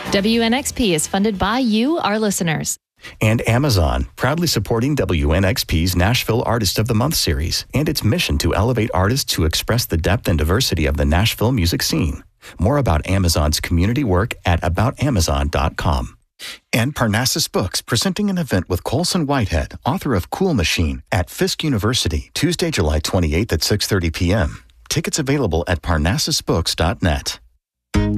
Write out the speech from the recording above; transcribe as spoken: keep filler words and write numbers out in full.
W N X P is funded by you, our listeners. And Amazon, proudly supporting W N X P's Nashville Artist of the Month series and its mission to elevate artists who express the depth and diversity of the Nashville music scene. More about Amazon's community work at about amazon dot com. And Parnassus Books, presenting an event with Colson Whitehead, author of Cool Machine, at Fisk University, Tuesday, July twenty-eighth at six thirty p.m. Tickets available at parnassus books dot net.